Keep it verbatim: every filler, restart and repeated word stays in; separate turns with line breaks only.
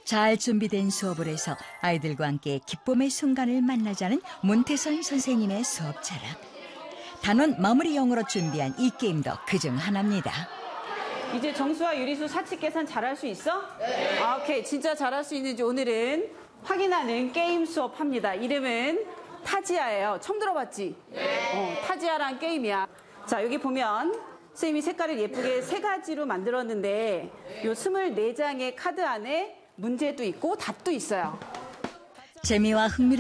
잘 준비된 수업을 해서 아이들과 함께 기쁨의 순간을 만나자는 문태선 선생님의 수업 자랑. 단원 마무리용으로 준비한 이 게임도 그중 하나입니다.
이제 정수와 유리수 사칙 계산 잘할 수 있어? 네. 아, 오케이. 진짜 잘할 수 있는지 오늘은 확인하는 게임 수업합니다. 이름은 타지아예요. 처음 들어봤지? 네. 어, 타지아란 게임이야. 자, 여기 보면 선생님이 색깔을 예쁘게 세 가지로 만들었는데 요 스물네 장의 카드 안에 문제도 있고 답도 있어요.
재미와 흥미를